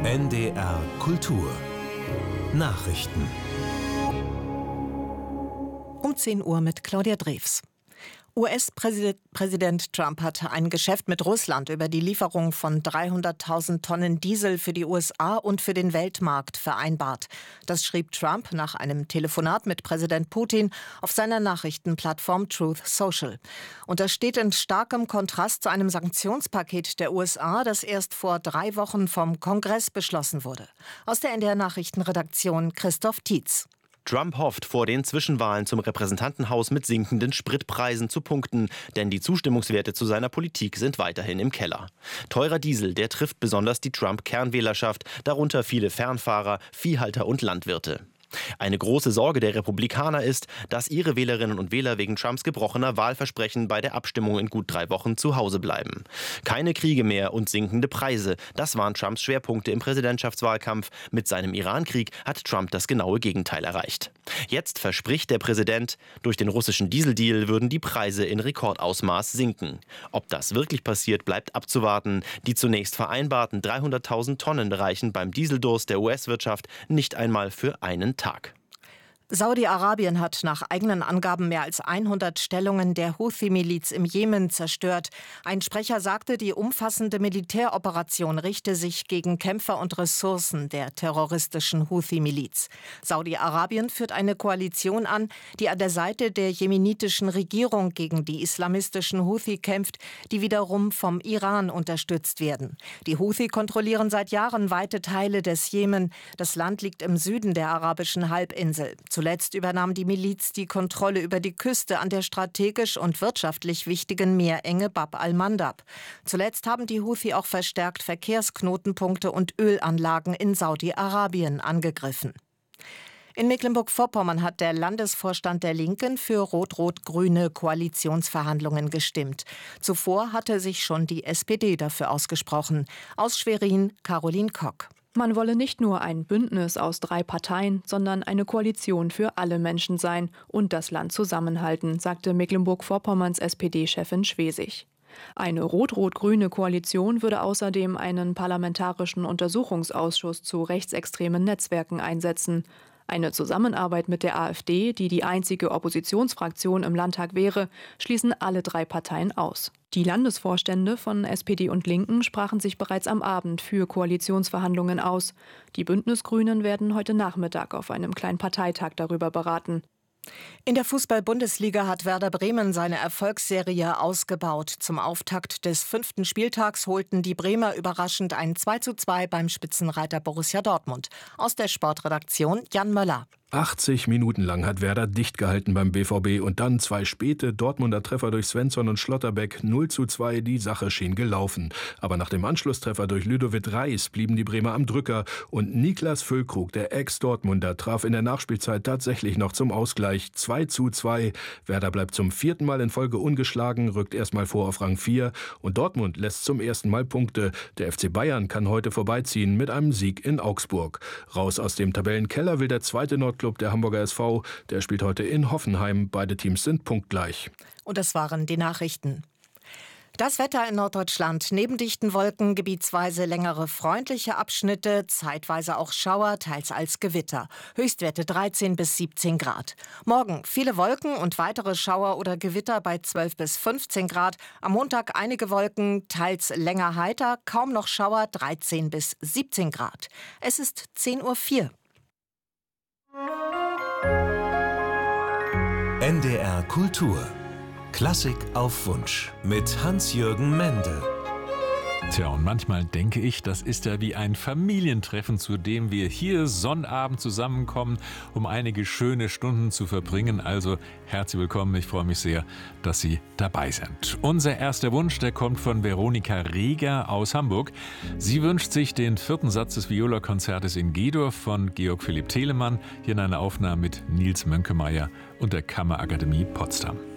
NDR Kultur Nachrichten. Um 10 Uhr mit Claudia Drews. US-Präsident Trump hat ein Geschäft mit Russland über die Lieferung von 300.000 Tonnen Diesel für die USA und für den Weltmarkt vereinbart. Das schrieb Trump nach einem Telefonat mit Präsident Putin auf seiner Nachrichtenplattform Truth Social. Und das steht in starkem Kontrast zu einem Sanktionspaket der USA, das erst vor 3 Wochen vom Kongress beschlossen wurde. Aus der NDR Nachrichtenredaktion Christoph Tietz. Trump hofft, vor den Zwischenwahlen zum Repräsentantenhaus mit sinkenden Spritpreisen zu punkten, denn die Zustimmungswerte zu seiner Politik sind weiterhin im Keller. Teurer Diesel, der trifft besonders die Trump-Kernwählerschaft, darunter viele Fernfahrer, Viehhalter und Landwirte. Eine große Sorge der Republikaner ist, dass ihre Wählerinnen und Wähler wegen Trumps gebrochener Wahlversprechen bei der Abstimmung in gut 3 Wochen zu Hause bleiben. Keine Kriege mehr und sinkende Preise, das waren Trumps Schwerpunkte im Präsidentschaftswahlkampf. Mit seinem Irankrieg hat Trump das genaue Gegenteil erreicht. Jetzt verspricht der Präsident, durch den russischen Dieseldeal würden die Preise in Rekordausmaß sinken. Ob das wirklich passiert, bleibt abzuwarten. Die zunächst vereinbarten 300.000 Tonnen reichen beim Dieseldurst der US-Wirtschaft nicht einmal für einen Tag. Saudi-Arabien hat nach eigenen Angaben mehr als 100 Stellungen der Houthi-Miliz im Jemen zerstört. Ein Sprecher sagte, die umfassende Militäroperation richte sich gegen Kämpfer und Ressourcen der terroristischen Houthi-Miliz. Saudi-Arabien führt eine Koalition an, die an der Seite der jemenitischen Regierung gegen die islamistischen Houthi kämpft, die wiederum vom Iran unterstützt werden. Die Houthi kontrollieren seit Jahren weite Teile des Jemen. Das Land liegt im Süden der arabischen Halbinsel. Zuletzt übernahm die Miliz die Kontrolle über die Küste an der strategisch und wirtschaftlich wichtigen Meerenge Bab al-Mandab. Zuletzt haben die Houthi auch verstärkt Verkehrsknotenpunkte und Ölanlagen in Saudi-Arabien angegriffen. In Mecklenburg-Vorpommern hat der Landesvorstand der Linken für rot-rot-grüne Koalitionsverhandlungen gestimmt. Zuvor hatte sich schon die SPD dafür ausgesprochen. Aus Schwerin, Caroline Kock. Man wolle nicht nur ein Bündnis aus 3 Parteien, sondern eine Koalition für alle Menschen sein und das Land zusammenhalten, sagte Mecklenburg-Vorpommerns SPD-Chefin Schwesig. Eine rot-rot-grüne Koalition würde außerdem einen parlamentarischen Untersuchungsausschuss zu rechtsextremen Netzwerken einsetzen. Eine Zusammenarbeit mit der AfD, die die einzige Oppositionsfraktion im Landtag wäre, schließen alle 3 Parteien aus. Die Landesvorstände von SPD und Linken sprachen sich bereits am Abend für Koalitionsverhandlungen aus. Die Bündnisgrünen werden heute Nachmittag auf einem kleinen Parteitag darüber beraten. In der Fußball-Bundesliga hat Werder Bremen seine Erfolgsserie ausgebaut. Zum Auftakt des 5. Spieltags holten die Bremer überraschend ein 2:2 beim Spitzenreiter Borussia Dortmund. Aus der Sportredaktion Jan Möller. 80 Minuten lang hat Werder dicht gehalten beim BVB und dann 2 späte Dortmunder Treffer durch Svensson und Schlotterbeck. 0:2, die Sache schien gelaufen. Aber nach dem Anschlusstreffer durch Ludovic Reis blieben die Bremer am Drücker und Niklas Füllkrug, der Ex-Dortmunder, traf in der Nachspielzeit tatsächlich noch zum Ausgleich. 2:2. Werder bleibt zum 4. Mal in Folge ungeschlagen, rückt erstmal vor auf Rang 4 und Dortmund lässt zum ersten Mal Punkte. Der FC Bayern kann heute vorbeiziehen mit einem Sieg in Augsburg. Raus aus dem Tabellenkeller will der zweite Nordklub, der Hamburger SV, der spielt heute in Hoffenheim. Beide Teams sind punktgleich. Und das waren die Nachrichten. Das Wetter in Norddeutschland. Neben dichten Wolken gebietsweise längere freundliche Abschnitte, zeitweise auch Schauer, teils als Gewitter. Höchstwerte 13 bis 17 Grad. Morgen viele Wolken und weitere Schauer oder Gewitter bei 12 bis 15 Grad. Am Montag einige Wolken, teils länger heiter, kaum noch Schauer, 13 bis 17 Grad. Es ist 10:04 Uhr. NDR Kultur Klassik auf Wunsch mit Hans-Jürgen Mende. Tja, und manchmal denke ich, das ist ja wie ein Familientreffen, zu dem wir hier Sonnabend zusammenkommen, um einige schöne Stunden zu verbringen. Also herzlich willkommen, ich freue mich sehr, dass Sie dabei sind. Unser erster Wunsch, der kommt von Veronika Reger aus Hamburg. Sie wünscht sich den 4. Satz des Viola-Konzertes in G-Dur von Georg Philipp Telemann, hier in einer Aufnahme mit Nils Mönkemeyer und der Kammerakademie Potsdam.